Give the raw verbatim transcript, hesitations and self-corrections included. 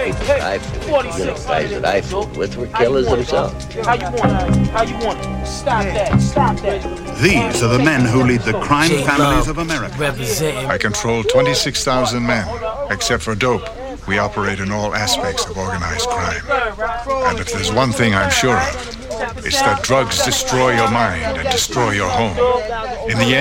people that I fooled, you know, guys that I fooled with were killers themselves. How you want it? How you want it? Stop that. Stop that. These are the men who lead the crime families of America. I control twenty-six thousand men, except for dope. We operate in all aspects of organized crime. And if there's one thing I'm sure of, it's that drugs destroy your mind and destroy your home. In the end,